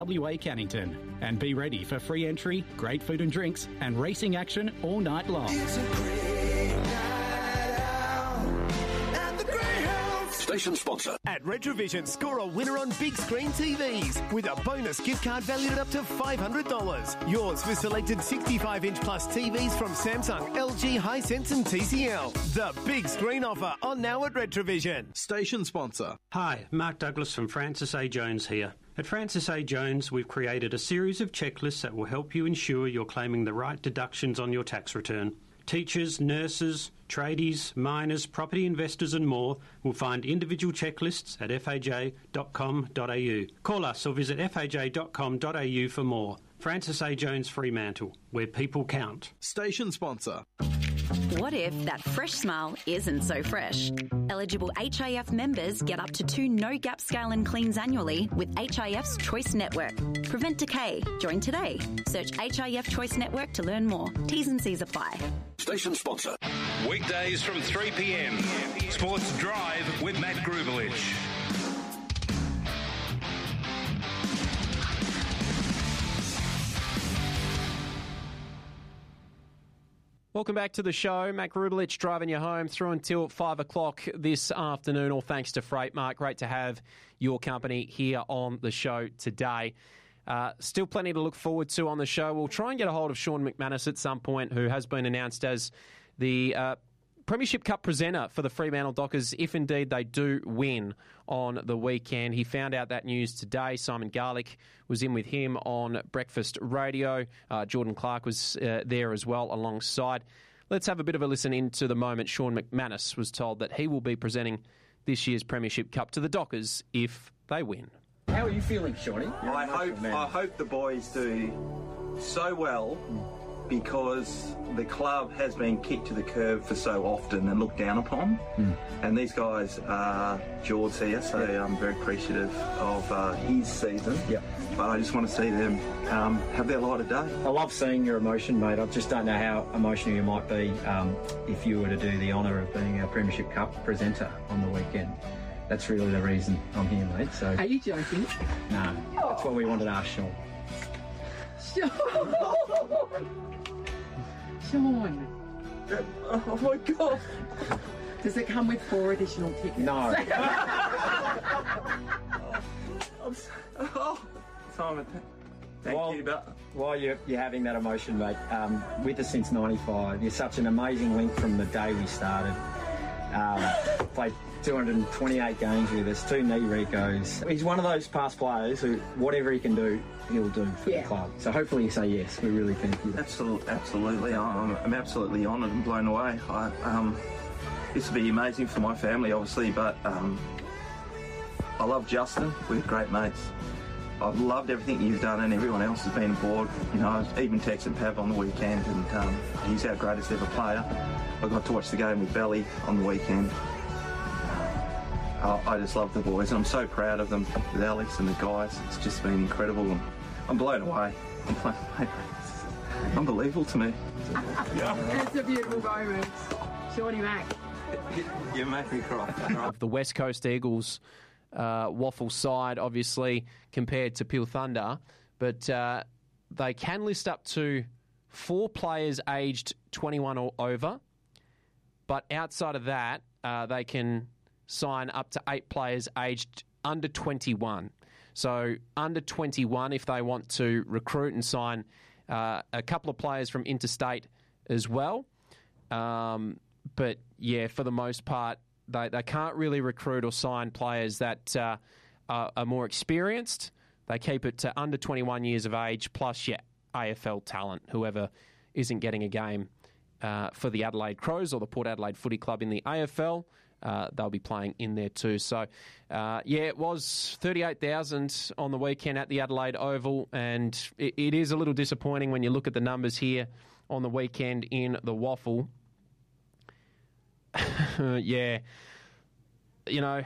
WA Cannington, and be ready for free entry, great food and drinks, and racing action all night long. It's a great night out at the Greyhound. Station sponsor. At Retrovision, score a winner on big screen TVs with a bonus gift card valued at up to $500. Yours for selected 65-inch plus TVs from Samsung, LG, Hisense and TCL. The big screen offer on now at Retrovision. Station sponsor. Hi, Mark Douglas from Francis A. Jones here. At Francis A. Jones, we've created a series of checklists that will help you ensure you're claiming the right deductions on your tax return. Teachers, nurses, tradies, miners, property investors and more will find individual checklists at faj.com.au. Call us or visit faj.com.au for more. Francis A. Jones Fremantle, where people count. Station sponsor. What if that fresh smile isn't so fresh? Eligible HIF members get up to 2 no-gap scale and cleans annually with HIF's Choice Network. Prevent decay. Join today. Search HIF Choice Network to learn more. T's and C's apply. Station sponsor. Weekdays from 3 p.m. Sports Drive with Matt Grubelich. Welcome back to the show. Matt Grubelich driving you home through until 5 o'clock this afternoon, all thanks to Freight Mart. Great to have your company here on the show today. Still plenty to look forward to on the show. We'll try and get a hold of Sean McManus at some point, who has been announced as the Premiership Cup presenter for the Fremantle Dockers, if indeed they do win on the weekend. He found out that news today. Simon Garlick was in with him on Breakfast Radio. Jordan Clark was there as well alongside. Let's have a bit of a listen into the moment Sean McManus was told that he will be presenting this year's Premiership Cup to the Dockers if they win. How are you feeling, Shawnee? I hope the boys do so well, because the club has been kicked to the curb for so often and looked down upon. And these guys are George here, so I'm very appreciative of his season. But I just want to see them have their light of day. I love seeing your emotion, mate. I just don't know how emotional you might be if you were to do the honour of being a Premiership Cup presenter on the weekend. That's really the reason I'm here, mate. So. Are you joking? No, that's what we wanted to ask Sean. Sean. Oh my God. Does it come with 4 additional tickets? No. Simon, thank you. While you're having that emotion, mate, with us since 95, you're such an amazing link from the day we started. Played 228 games with us, 2 knee recos. He's one of those past players who, whatever he can do, he'll do for the club. So hopefully you say yes. We really thank you. Absolutely. I'm absolutely honoured and blown away. This will be amazing for my family, obviously, but I love Justin. We're great mates. I've loved everything you've done, and everyone else has been aboard. You know, I even texted Pav on the weekend, and he's our greatest ever player. I got to watch the game with Belly on the weekend. I just love the boys, and I'm so proud of them, with Alex and the guys. It's just been incredible, and I'm blown away. It's unbelievable to me. It's a beautiful moment. Shawnee Mac. You make me cry. Of the West Coast Eagles waffle side, obviously, compared to Peel Thunder, but they can list up to 4 players aged 21 or over, but outside of that, they can sign up to 8 players aged under 21. So under 21, if they want to recruit and sign a couple of players from interstate as well. But yeah, for the most part, they can't really recruit or sign players that are more experienced. They keep it to under 21 years of age, plus AFL talent, whoever isn't getting a game for the Adelaide Crows or the Port Adelaide Footy Club in the AFL. They'll be playing in there too. So, it was 38,000 on the weekend at the Adelaide Oval, and it is a little disappointing when you look at the numbers here on the weekend in the Waffle. Yeah. You know,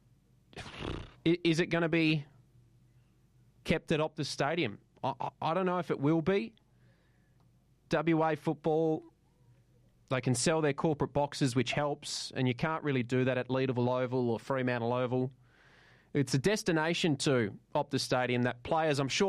is it going to be kept at Optus Stadium? I don't know if it will be. WA football, they can sell their corporate boxes, which helps, and you can't really do that at Leederville Oval or Fremantle Oval. It's a destination to Optus Stadium that players, I'm sure,